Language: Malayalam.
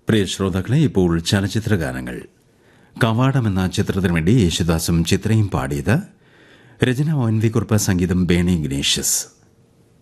പ്രിയ ശ്രോതാക്കളെ, ഇപ്പോൾ ചലച്ചിത്ര ഗാനങ്ങൾ. കവാടം എന്ന ചിത്രത്തിനു വേണ്ടി യേശുദാസും ചിത്രയും പാടിയത്. രചന ഒ.എൻ.വി. കുറുപ്പ്, സംഗീതം ബേണി ഇഗ്നേഷ്യസ്.